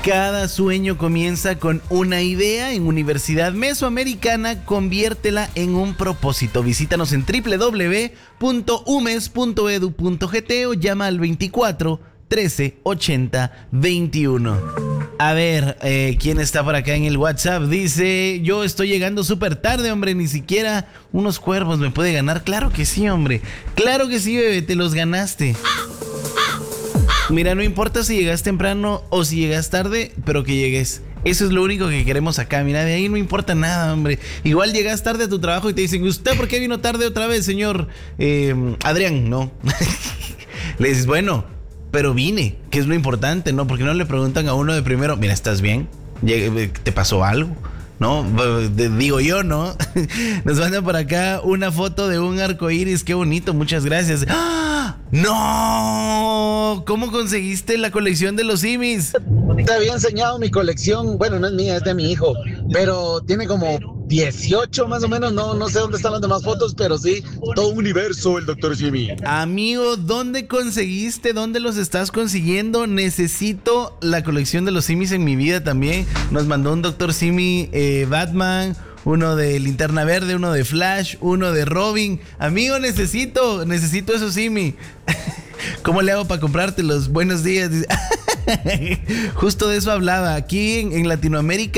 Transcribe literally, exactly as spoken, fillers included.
Cada sueño comienza con una idea. En Universidad Mesoamericana, conviértela en un propósito. Visítanos en doble u doble u doble u punto u m e s punto e d u punto g t o llama al veinticuatro trece ochenta veintiuno. A ver, eh, ¿quién está por acá en el WhatsApp? Dice, yo estoy llegando súper tarde, hombre, ni siquiera unos cuervos me puede ganar. Claro que sí, hombre. Claro que sí, bebé, te los ganaste. Mira, no importa si llegas temprano o si llegas tarde, pero que llegues. Eso es lo único que queremos acá. Mira, de ahí no importa nada, hombre. Igual llegas tarde a tu trabajo y te dicen, ¿usted por qué vino tarde otra vez, señor eh, Adrián? No. Le dices, bueno, pero vine, que es lo importante, ¿no? Porque no le preguntan a uno de primero, mira, ¿estás bien? ¿Te pasó algo? ¿No? Digo yo, ¿no? Nos mandan por acá una foto de un arco iris. Qué bonito, muchas gracias. ¡Ah! ¡No! ¿Cómo conseguiste la colección de los simis? Te había enseñado mi colección. Bueno, no es mía, es de mi hijo. Pero tiene como dieciocho más o menos. No, no sé dónde están las demás fotos, pero sí, todo un universo el doctor Simi. Amigo, ¿dónde conseguiste? ¿Dónde los estás consiguiendo? Necesito la colección de los simis en mi vida también. Nos mandó un doctor Simi eh, Batman, uno de Linterna Verde, uno de Flash, uno de Robin. Amigo, necesito, necesito esos simi. ¿Cómo le hago para comprártelos? Buenos días. Justo de eso hablaba. Aquí en, en Latinoamérica